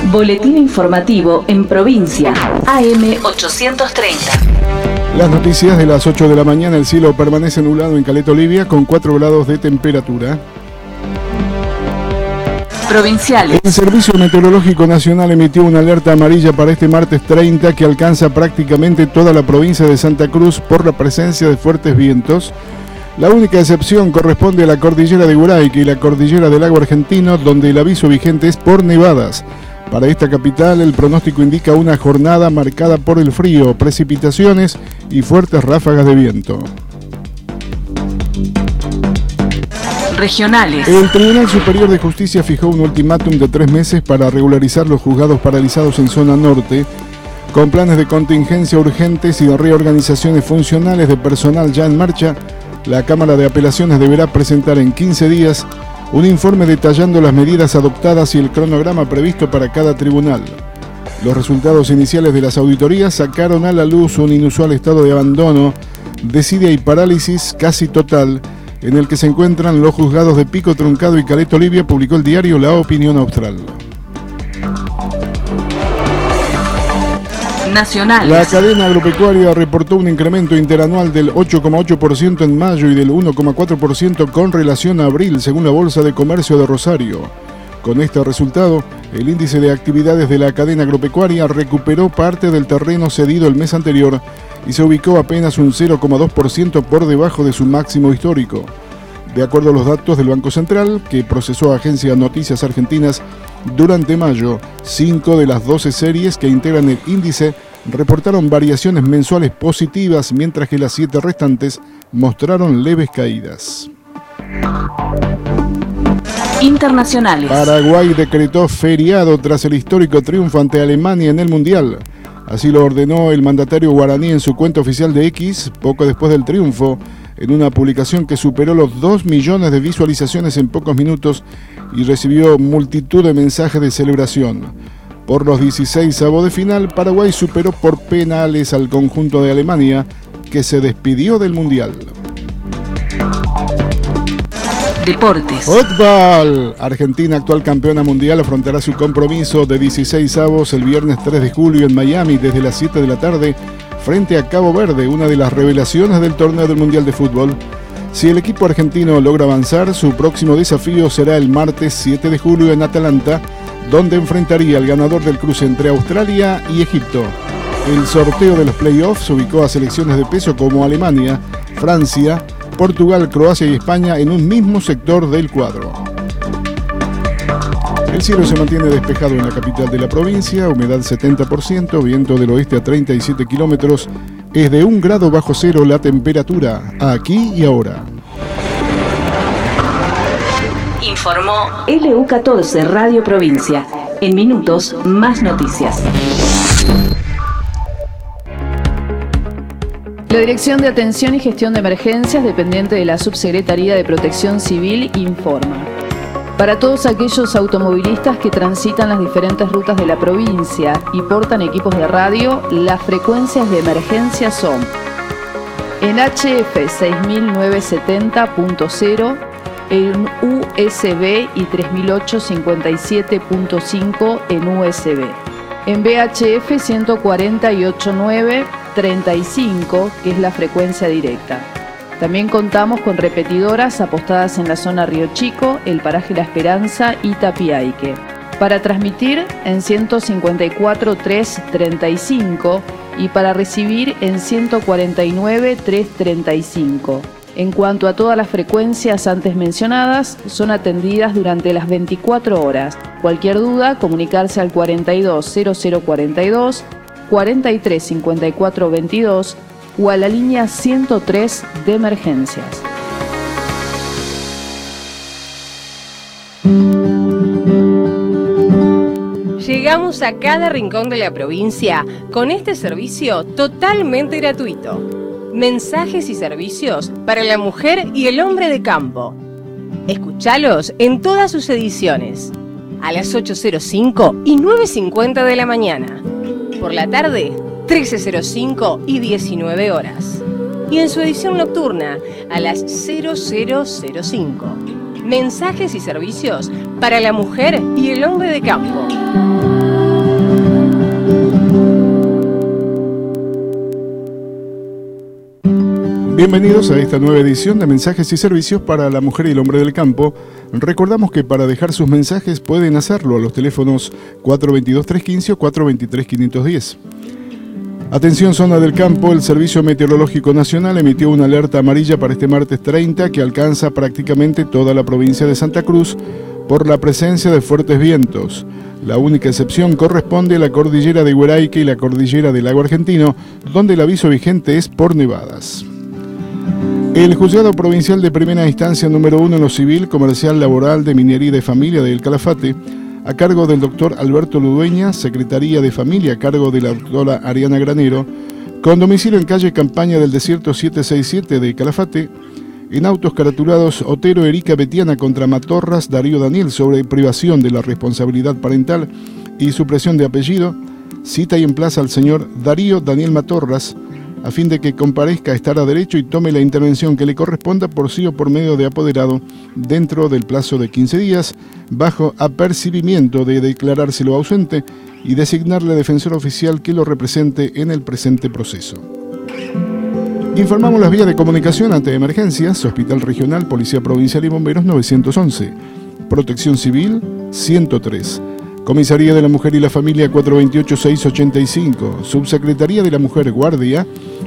Boletín informativo en provincia, AM 830. Las noticias de las 8 de la mañana. El cielo permanece nublado en Caleta Olivia con 4 grados de temperatura. Provinciales. El Servicio Meteorológico Nacional emitió una alerta amarilla para este martes 30 que alcanza prácticamente toda la provincia de Santa Cruz por la presencia de fuertes vientos. La única excepción corresponde a la cordillera de Guraique y la cordillera del Lago Argentino, donde el aviso vigente es por nevadas. Para esta capital, el pronóstico indica una jornada marcada por el frío, precipitaciones y fuertes ráfagas de viento. Regionales. El Tribunal Superior de Justicia fijó un ultimátum de 3 meses para regularizar los juzgados paralizados en zona norte, con planes de contingencia urgentes y de reorganizaciones funcionales de personal ya en marcha. La Cámara de Apelaciones deberá presentar en 15 días un informe detallando las medidas adoptadas y el cronograma previsto para cada tribunal. Los resultados iniciales de las auditorías sacaron a la luz un inusual estado de abandono, desidia y parálisis casi total en el que se encuentran los juzgados de Pico Truncado y Caleta Olivia, publicó el diario La Opinión Austral. Nacionales. La cadena agropecuaria reportó un incremento interanual del 8,8% en mayo y del 1,4% con relación a abril, según la Bolsa de Comercio de Rosario. Con este resultado, el índice de actividades de la cadena agropecuaria recuperó parte del terreno cedido el mes anterior y se ubicó apenas un 0,2% por debajo de su máximo histórico. De acuerdo a los datos del Banco Central, que procesó Agencia Noticias Argentinas, durante mayo, 5 de las 12 series que integran el índice reportaron variaciones mensuales positivas, mientras que las 7 restantes mostraron leves caídas. Internacionales. Paraguay decretó feriado tras el histórico triunfo ante Alemania en el Mundial. Así lo ordenó el mandatario guaraní en su cuenta oficial de X, poco después del triunfo, en una publicación que superó los 2 millones de visualizaciones en pocos minutos y recibió multitud de mensajes de celebración. Por los 16avos de final, Paraguay superó por penales al conjunto de Alemania, que se despidió del Mundial. Deportes. Fútbol. Argentina, actual campeona mundial, afrontará su compromiso de 16avos el viernes 3 de julio en Miami desde las 7 de la tarde frente a Cabo Verde, una de las revelaciones del torneo del Mundial de Fútbol. Si el equipo argentino logra avanzar, su próximo desafío será el martes 7 de julio en Atlanta, donde enfrentaría al ganador del cruce entre Australia y Egipto. El sorteo de los playoffs ubicó a selecciones de peso como Alemania, Francia, Portugal, Croacia y España en un mismo sector del cuadro. El cielo se mantiene despejado en la capital de la provincia, humedad 70%, viento del oeste a 37 kilómetros, es de 1 grado bajo cero la temperatura, aquí y ahora. Informó LU14 Radio Provincia. En minutos, más noticias. La Dirección de Atención y Gestión de Emergencias, dependiente de la Subsecretaría de Protección Civil, informa. Para todos aquellos automovilistas que transitan las diferentes rutas de la provincia y portan equipos de radio, las frecuencias de emergencia son: en HF 6970.0, en USB y 3008-57.5 en USB, en VHF 148.935, que es la frecuencia directa. También contamos con repetidoras apostadas en la zona Río Chico, el paraje La Esperanza y Tapiaique. Para transmitir en 154.335 y para recibir en 149.335. En cuanto a todas las frecuencias antes mencionadas, son atendidas durante las 24 horas. Cualquier duda, comunicarse al 420042, 435422 o a la línea 103 de emergencias. Llegamos a cada rincón de la provincia con este servicio totalmente gratuito. Mensajes y servicios para la mujer y el hombre de campo. Escuchalos en todas sus ediciones, a las 8:05 y 9:50 de la mañana. Por la tarde, 13:05 y 19 horas. Y en su edición nocturna, a las 00:05. Mensajes y servicios para la mujer y el hombre de campo. Bienvenidos a esta nueva edición de Mensajes y Servicios para la Mujer y el Hombre del Campo. Recordamos que para dejar sus mensajes pueden hacerlo a los teléfonos 422-315 o 423-510. Atención zona del campo, el Servicio Meteorológico Nacional emitió una alerta amarilla para este martes 30 que alcanza prácticamente toda la provincia de Santa Cruz por la presencia de fuertes vientos. La única excepción corresponde a la cordillera de Hueraique y la cordillera del Lago Argentino, donde el aviso vigente es por nevadas. El Juzgado Provincial de Primera Instancia número 1 en lo civil, comercial, laboral, de minería y de familia del Calafate, a cargo del doctor Alberto Ludueña, Secretaría de Familia a cargo de la doctora Ariana Granero, con domicilio en calle Campaña del Desierto 767 de Calafate, en autos caratulados Otero Erika Betiana contra Matorras Darío Daniel sobre privación de la responsabilidad parental y supresión de apellido, cita y emplaza al señor Darío Daniel Matorras, a fin de que comparezca a estar a derecho y tome la intervención que le corresponda por sí o por medio de apoderado dentro del plazo de 15 días, bajo apercibimiento de declarárselo ausente y designarle defensor oficial que lo represente en el presente proceso. Informamos las vías de comunicación ante emergencias: Hospital Regional, Policía Provincial y Bomberos 911, Protección Civil 103, Comisaría de la Mujer y la Familia 428-685, Subsecretaría de la Mujer Guardia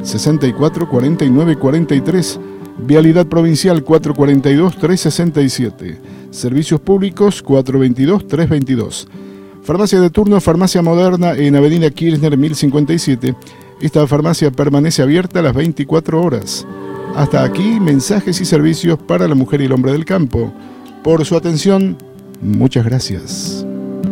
64-49-43, Vialidad Provincial 442-367, Servicios Públicos 422-322. Farmacia de turno, Farmacia Moderna en Avenida Kirchner 1057. Esta farmacia permanece abierta a las 24 horas. Hasta aquí, mensajes y servicios para la mujer y el hombre del campo. Por su atención, muchas gracias.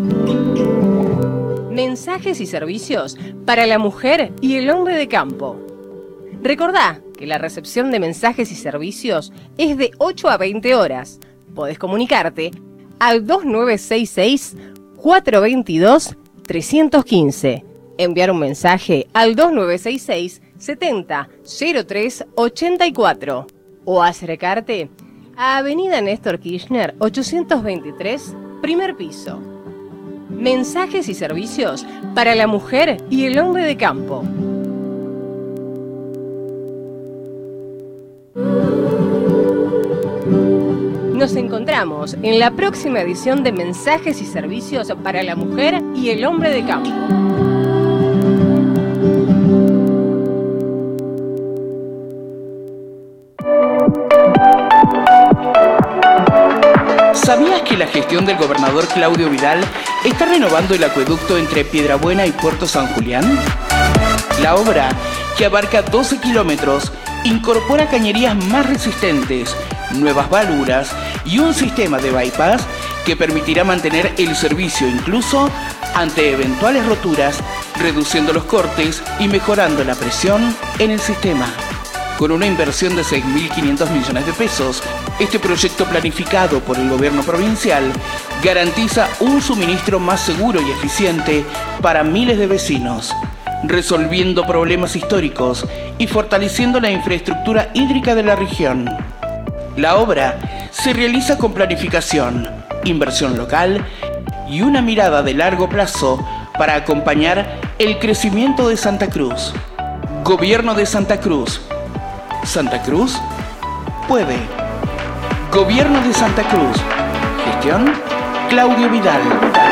Mensajes y servicios para la mujer y el hombre de campo. Recordá que la recepción de mensajes y servicios es de 8 a 20 horas. Podés comunicarte al 2966-422-315. Enviar un mensaje al 2966 70 03 84 o acercarte a Avenida Néstor Kirchner 823, primer piso. Mensajes y servicios para la mujer y el hombre de campo. Nos encontramos en la próxima edición de Mensajes y servicios para la mujer y el hombre de campo. ¿Sabías que la gestión del gobernador Claudio Vidal está renovando el acueducto entre Piedrabuena y Puerto San Julián? La obra, que abarca 12 kilómetros, incorpora cañerías más resistentes, nuevas válvulas y un sistema de bypass que permitirá mantener el servicio incluso ante eventuales roturas, reduciendo los cortes y mejorando la presión en el sistema. Con una inversión de 6.500 millones de pesos, este proyecto planificado por el gobierno provincial garantiza un suministro más seguro y eficiente para miles de vecinos, resolviendo problemas históricos y fortaleciendo la infraestructura hídrica de la región. La obra se realiza con planificación, inversión local y una mirada de largo plazo para acompañar el crecimiento de Santa Cruz. Gobierno de Santa Cruz. Santa Cruz puede. Gobierno de Santa Cruz. Gestión Claudio Vidal.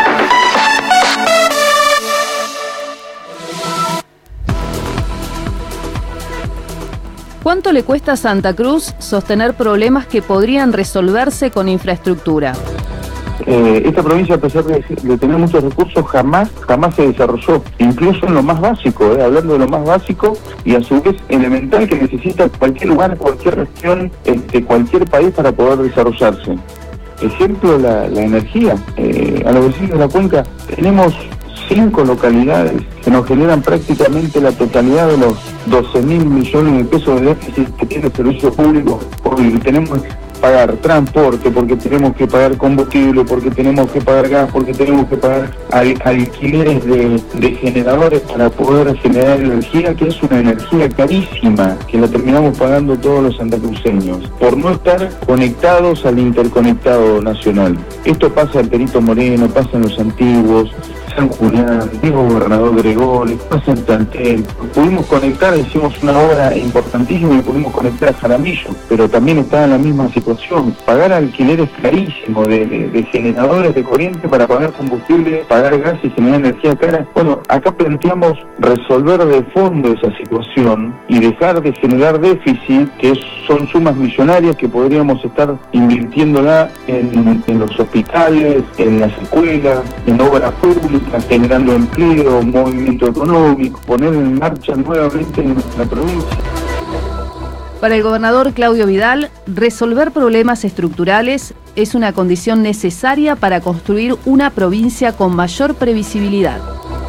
¿Cuánto le cuesta a Santa Cruz sostener problemas que podrían resolverse con infraestructura? Esta provincia, a pesar de tener muchos recursos, jamás se desarrolló, incluso en lo más básico, hablando de lo más básico y a su vez elemental que necesita cualquier lugar, cualquier región, cualquier país para poder desarrollarse. Ejemplo, la energía. A los vecinos de la cuenca tenemos 5 localidades que nos generan prácticamente la totalidad de los 12.000 millones de pesos de déficit que tiene el servicio público, porque tenemos que pagar transporte, porque tenemos que pagar combustible, porque tenemos que pagar gas, porque tenemos que pagar alquileres de generadores para poder generar energía, que es una energía carísima, que la terminamos pagando todos los santacruceños, por no estar conectados al interconectado nacional. Esto pasa en Perito Moreno, pasa en Los Antiguos, San Julián, de Gobernador Gregores, en Plantel. Pudimos conectar, hicimos una obra importantísima y pudimos conectar a Jaramillo, pero también está en la misma situación. Pagar alquileres carísimos de generadores de corriente para pagar combustible, pagar gas y generar energía cara. Bueno, acá planteamos resolver de fondo esa situación y dejar de generar déficit, que son sumas millonarias que podríamos estar invirtiéndola en los hospitales, en las escuelas, en obras públicas, generando empleo, movimiento económico, poner en marcha nuevamente en nuestra provincia. Para el gobernador Claudio Vidal, resolver problemas estructurales es una condición necesaria para construir una provincia con mayor previsibilidad.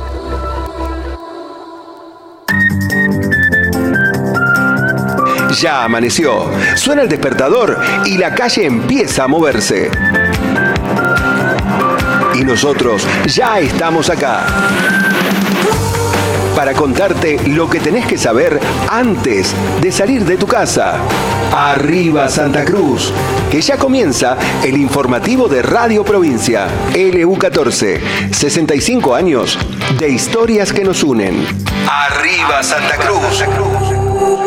Ya amaneció, suena el despertador y la calle empieza a moverse. Y nosotros ya estamos acá para contarte lo que tenés que saber antes de salir de tu casa. Arriba Santa Cruz, que ya comienza el informativo de Radio Provincia, LU14, 65 años de historias que nos unen. Arriba Santa Cruz.